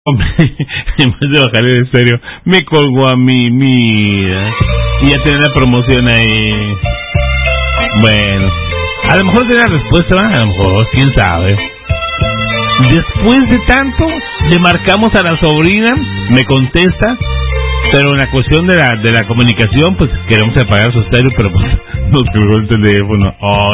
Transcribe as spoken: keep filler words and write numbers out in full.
En vez de bajar el estéreo, me colgó a mí, mira. Y ya tiene la promoción ahí. Bueno, a lo mejor tiene la respuesta, ¿verdad? A lo mejor, quién sabe. Después de tanto, le marcamos a la sobrina, me contesta, pero en la cuestión de la de la comunicación, pues queremos apagar su estéreo, pero pues nos colgó el teléfono. Oh,